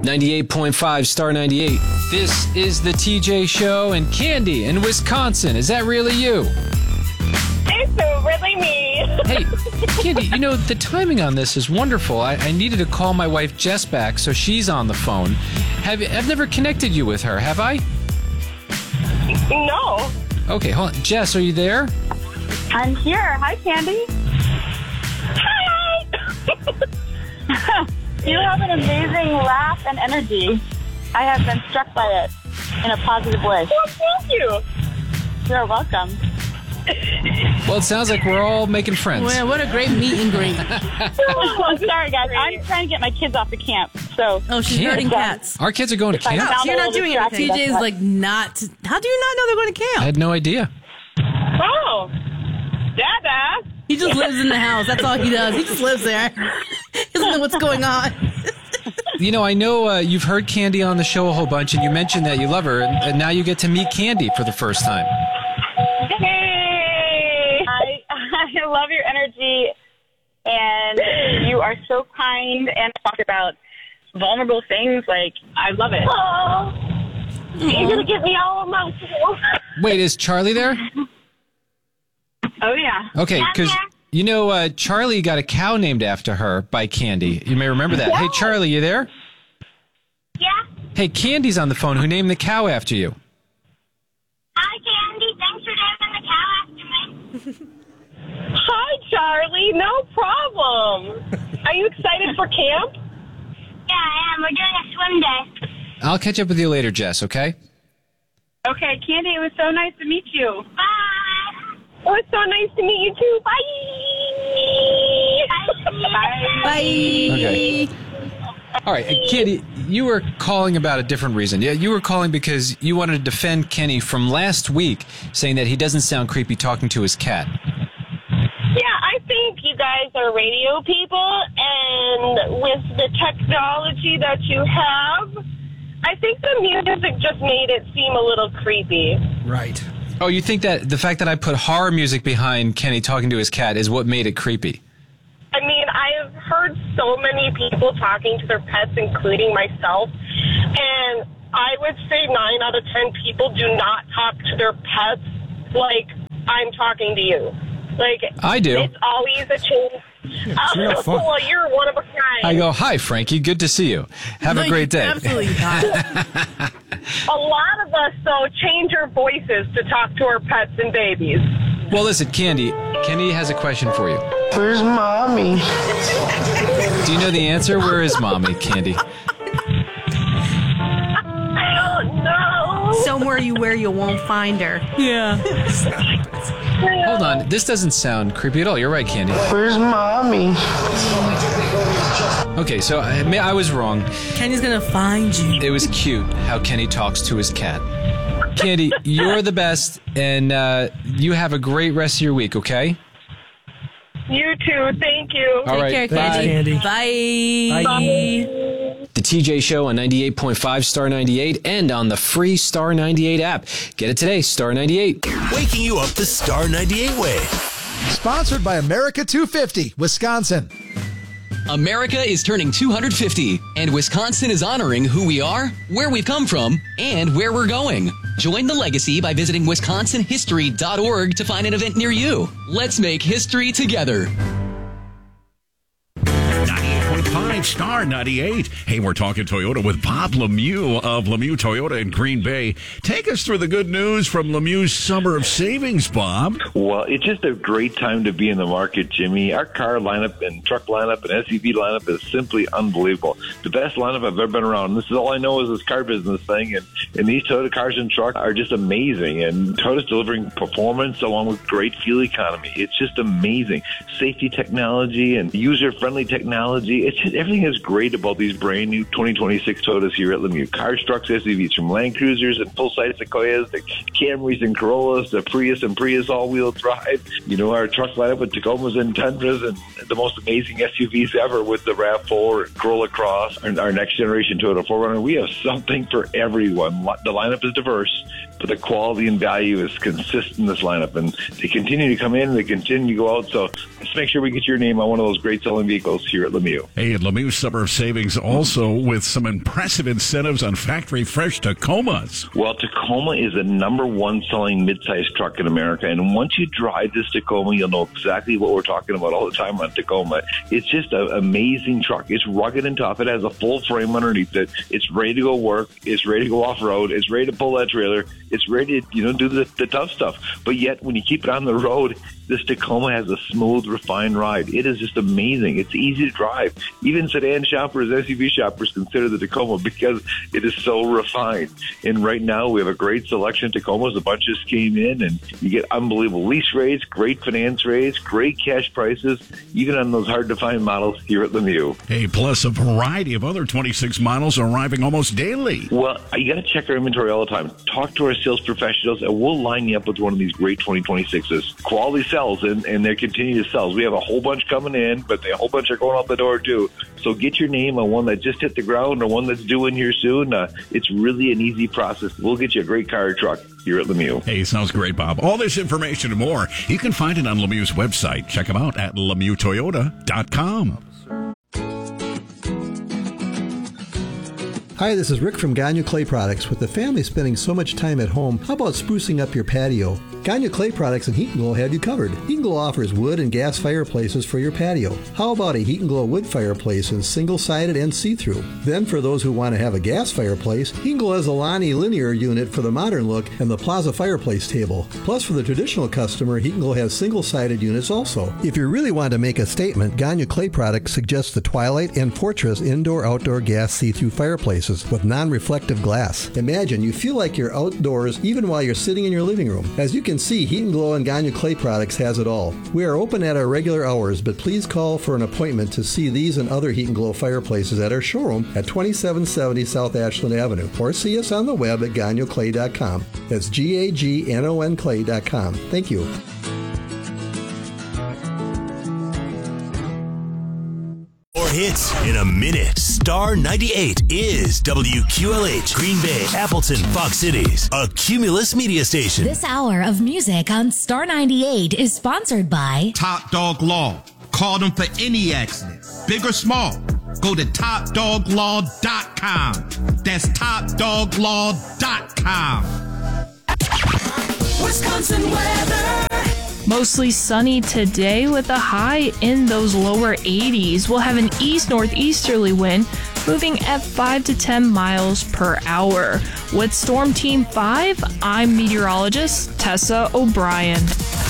98.5 Star 98. This is the TJ Show, and Candy in Wisconsin. Is that really you? It's really me. Hey, Candy, you know, the timing on this is wonderful. I needed to call my wife Jess back, so she's on the phone. I've never connected you with her, have I? No. Okay, hold on. Jess, are you there? I'm here. Hi, Candy. Hi. You have an amazing laugh and energy. I have been struck by it in a positive way. Well, thank you. You're welcome. Well, it sounds like we're all making friends. Well, what a great meet and greet. Oh, sorry, guys. I'm trying to get my kids off the camp. So. Oh, she's herding cats. Our kids are going to camp? No, you're not doing it. TJ is like not. How do you not know they're going to camp? I had no idea. Oh. Dada. He just lives in the house. That's all he does. He just lives there. He doesn't know what's going on. You know, I know you've heard Candy on the show a whole bunch, and you mentioned that you love her, and now you get to meet Candy for the first time. Hey! I love your energy, and you are so kind and talk about vulnerable things. Like, I love it. Oh, you're going to get me all emotional. Wait, is Charlie there? Oh, yeah. Okay, because, you know, Charlie got a cow named after her by Candy. You may remember that. Hey, Charlie, you there? Yeah? Hey, Candy's on the phone. Who named the cow after you? Hi, Candy. Thanks for naming the cow after me. Hi, Charlie. No problem. Are you excited for camp? Yeah, I am. We're doing a swim day. I'll catch up with you later, Jess, okay? Okay, Candy, it was so nice to meet you. Bye. It was so nice to meet you, too. Bye. Bye. Okay. All right, Candy, you were calling about a different reason. Yeah, you were calling because you wanted to defend Kenny from last week, saying that he doesn't sound creepy talking to his cat. Yeah, I think you guys are radio people, and with the technology that you have, I think the music just made it seem a little creepy. Right. Oh, you think that the fact that I put horror music behind Kenny talking to his cat is what made it creepy? I mean, I have heard so many people talking to their pets, including myself, and I would say 9 out of 10 people do not talk to their pets like I'm talking to you. Like, I do. It's always a change. Well, you're one of a kind. I go, hi, Frankie. Good to see you. Have a great day. Absolutely not. A lot of us, though, change our voices to talk to our pets and babies. Well, listen, Candy has a question for you. Where's Mommy? Do you know the answer? Where is Mommy, Candy? I don't know. Somewhere where you won't find her. Yeah. Hold on. This doesn't sound creepy at all. You're right, Candy. Where's Mommy? Okay, so I was wrong. Kenny's going to find you. It was cute how Kenny talks to his cat. Candy, you're the best, and you have a great rest of your week, okay? You too. Thank you. All right. Take care, Candy. Bye. Bye. The TJ Show on 98.5 Star 98 and on the free Star 98 app. Get it today, Star 98. Waking you up the Star 98 way. Sponsored by America 250, Wisconsin. America is turning 250, and Wisconsin is honoring who we are, where we've come from, and where we're going. Join the legacy by visiting wisconsinhistory.org to find an event near you. Let's make history together. 98.5 Star 98. Hey, we're talking Toyota with Bob Lemieux of Lemieux Toyota in Green Bay. Take us through the good news from Lemieux's Summer of Savings, Bob. Well, it's just a great time to be in the market, Jimmy. Our car lineup and truck lineup and SUV lineup is simply unbelievable. The best lineup I've ever been around. This is all I know is this car business thing, and these Toyota cars and trucks are just amazing. And Toyota's delivering performance along with great fuel economy. It's just amazing. Safety technology and user-friendly technology. It's just, everything is great about these brand new 2026 Toyotas here at Lemieux. Cars, trucks, SUVs, from Land Cruisers and full-size Sequoias to Camrys and Corollas to Prius and Prius all-wheel drive. You know, our truck lineup with Tacomas and Tundras and the most amazing SUVs ever with the RAV4 and Corolla Cross and our next generation Toyota 4Runner. We have something for everyone. The lineup is diverse, but the quality and value is consistent in this lineup. And they continue to come in and they continue to go out. So let's make sure we get your name on one of those great selling vehicles here at Lemieux. Hey, at Lemieux Lemieux Summer of Savings also with some impressive incentives on factory fresh Tacomas. Well, Tacoma is the number one selling midsize truck in America. And once you drive this Tacoma, you'll know exactly what we're talking about all the time on Tacoma. It's just an amazing truck. It's rugged and tough. It has a full frame underneath it. It's ready to go work. It's ready to go off-road. It's ready to pull that trailer. It's ready to, do the tough stuff. But yet, when you keep it on the road, this Tacoma has a smooth, refined ride. It is just amazing. It's easy to drive. Even sedan shoppers, SUV shoppers consider the Tacoma because it is so refined. And right now, we have a great selection of Tacomas. A bunch just came in, and you get unbelievable lease rates, great finance rates, great cash prices, even on those hard-to-find models here at Lemieux. Hey, plus a variety of other 26 models arriving almost daily. Well, you got to check our inventory all the time. Talk to our sales professionals, and we'll line you up with one of these great 2026s. Quality sells, and they continue to sell. We have a whole bunch coming in, but a whole bunch are going out the door, too. So get your name on one that just hit the ground or one that's due in here soon. It's really an easy process. We'll get you a great car or truck here at Lemieux. Hey, sounds great, Bob. All this information and more, you can find it on Lemieux's website. Check them out at LemieuxToyota.com. Hi, this is Rick from Gagne Clay Products. With the family spending so much time at home, how about sprucing up your patio? Gagne Clay Products and Heat and Glow have you covered. Heat and Glow offers wood and gas fireplaces for your patio. How about a Heat and Glow wood fireplace in single-sided and see-through? Then for those who want to have a gas fireplace, Heat and Glow has a Lonnie linear unit for the modern look and the Plaza fireplace table. Plus for the traditional customer, Heat and Glow has single-sided units also. If you really want to make a statement, Gagne Clay Products suggests the Twilight and Fortress indoor-outdoor gas see-through fireplaces with non-reflective glass. Imagine you feel like you're outdoors even while you're sitting in your living room. As you can see, Heat and Glow and Gagne Clay Products has it all. We are open at our regular hours, but please call for an appointment to see these and other Heat and Glow fireplaces at our showroom at 2770 South Ashland Avenue, or see us on the web at gagnoclay.com. That's GAGNON clay.com. Thank you. More hits in a minute. Star 98 is WQLH, Green Bay, Appleton, Fox Cities, a Cumulus media station. This hour of music on Star 98 is sponsored by Top Dog Law. Call them for any accident, big or small. Go to TopDogLaw.com. That's TopDogLaw.com. Wisconsin weather. Mostly sunny today with a high in those lower 80s. We'll have an east-northeasterly wind moving at 5 to 10 miles per hour. With Storm Team 5, I'm meteorologist Tessa O'Brien.